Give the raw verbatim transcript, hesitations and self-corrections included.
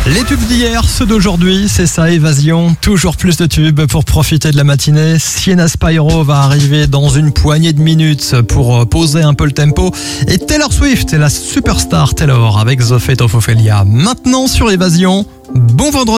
Les tubes d'hier, ceux d'aujourd'hui, c'est ça, Évasion. Toujours plus de tubes pour profiter de la matinée. Sienna Spyro va arriver dans une poignée de minutes pour poser un peu le tempo. Et Taylor Swift est la superstar Taylor avec The Fate of Ophelia. Maintenant sur Évasion, bon vendredi.